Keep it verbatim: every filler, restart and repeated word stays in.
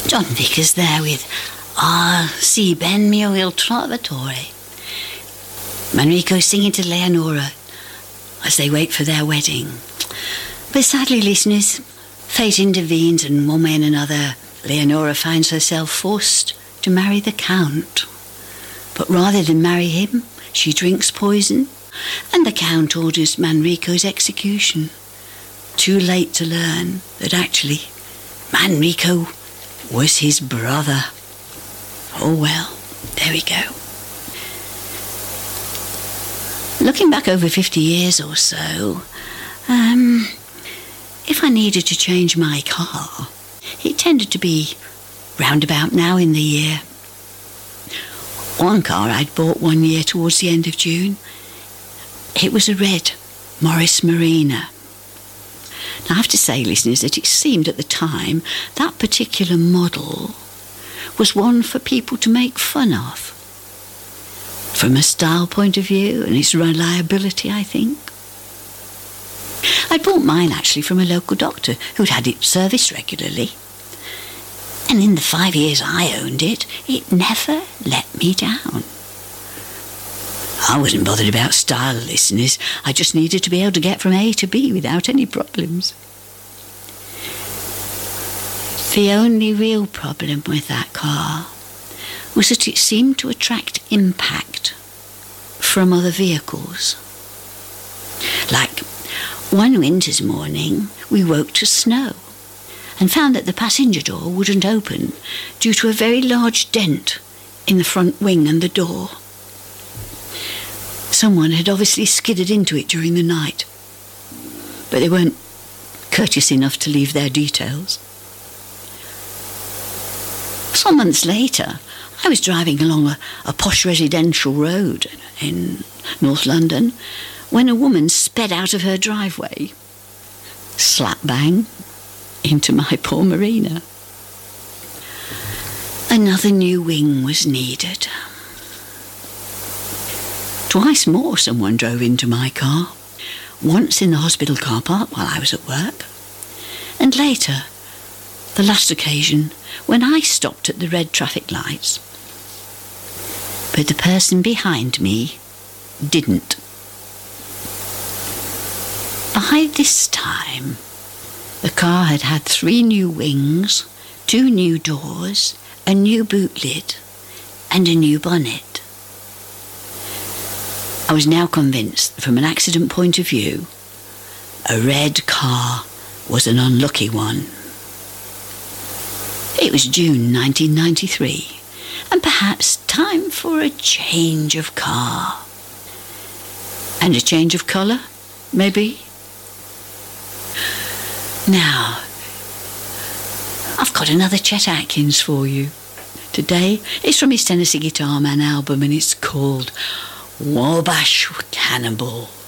John Vickers there with Ah, si ben mio il trovatore. Manrico singing to Leonora as they wait for their wedding. But sadly, listeners, fate intervenes, and one way and another, Leonora finds herself forced to marry the Count. But rather than marry him, she drinks poison, and the Count orders Manrico's execution. Too late to learn that actually Manrico was his brother. Oh well, there we go. Looking back over fifty years or so, um, if I needed to change my car, it tended to be round about now in the year. One car I'd bought one year towards the end of June. It was a red Morris Marina. Now I have to say, listeners, that it seemed at the time that particular model was one for people to make fun of. From a style point of view and its reliability, I think. I bought mine actually from a local doctor who'd had it serviced regularly. And in the five years I owned it, it never let me down. I wasn't bothered about style, listeners. I just needed to be able to get from A to B without any problems. The only real problem with that car was that it seemed to attract impact from other vehicles. Like one winter's morning, we woke to snow and found that the passenger door wouldn't open due to a very large dent in the front wing and the door. Someone had obviously skidded into it during the night, but they weren't courteous enough to leave their details. Some months later, I was driving along a, a posh residential road in North London when a woman sped out of her driveway, slap bang into my poor Marina. Another new wing was needed. Twice more someone drove into my car, once in the hospital car park while I was at work, and later, the last occasion, when I stopped at the red traffic lights. But the person behind me didn't. By this time, the car had had three new wings, two new doors, a new boot lid, and a new bonnet. I was now convinced that from an accident point of view, a red car was an unlucky one. It was June nineteen ninety-three, and perhaps time for a change of car. And a change of colour, maybe? Now, I've got another Chet Atkins for you. Today, it's from his Tennessee Guitar Man album, and it's called Wabash Cannonball.